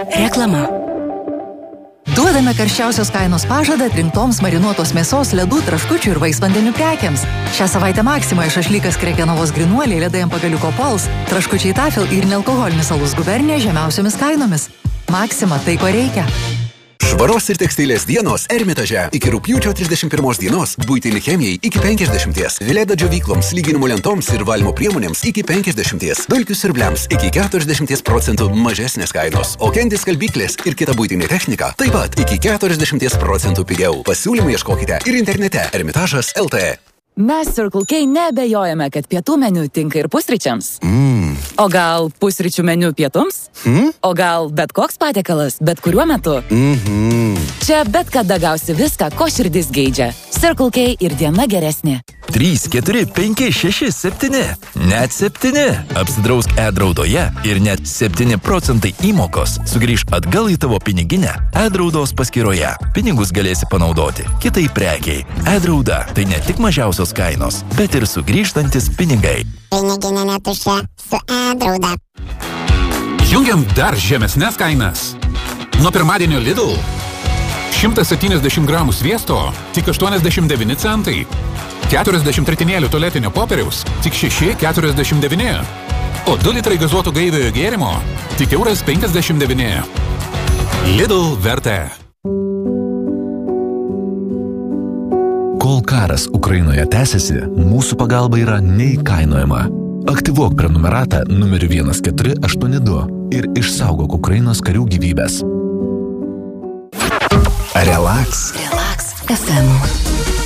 Reklama. Duodame karščiausios kainos pažadą atrinktoms marinuotos mėsos, ledų, traškučių ir vaisvandenių prekiams. Šią savaitę Maksimoje šašlykas Krekenovos Grinuoliai, ledai ant pagaliuko Pols, traškučiai Tafel ir nealkoholinis alus Gubernija žemiausiomis kainomis. Maksima, tai ko reikia. Švaros ir tekstilės dienos Ermitaže. Iki rugpjūčio 31 dienos buitinei chemijai iki 50, Vileda džiovykloms, lyginimo lentoms ir valymo priemonėms iki 50, dulkių siurbliams iki 40% mažesnės kainos, o Candy skalbyklės ir kita buitinė technika taip pat iki 40% pigiau. Pasiūlymų ieškokite ir internete Ermitažas LT. Mes Circle K neabejojame, kad pietų meniu tinka ir pusryčiams. O gal pusryčių meniu pietums? O gal bet koks patiekalas, bet kuriuo metu? Čia bet kada gausi viską, ko širdis geidžia. Circle K ir diena geresnė. 3, 4, 5, 6, 7. Net 7. Apsidrausk e-draudoje ir net 7% įmokos sugrįž atgal į tavo piniginę e-draudos paskyroje. Pinigus galėsi panaudoti kitai prekiai. E-drauda tai ne tik mažiausios kainos, bet ir sugrįžtantis pinigai. Piniginė netuščia su e-drauda. Jungiam dar žemesnes kainas. Nuo pirmadienio Lidl 170 gramų sviesto tik 89 centai. 40 tritinėlių tualetinio popieriaus tik 6,49. O 2 litrai gazuoto gaiviojo gėrimo tik €59. Lidl vertė. Kol karas Ukrainoje tęsiasi, mūsų pagalba yra neįkainojama. Aktyvuok prenumeratą numeriu 1482 ir išsaugok Ukrainos karių gyvybės. Relax. Relax FM.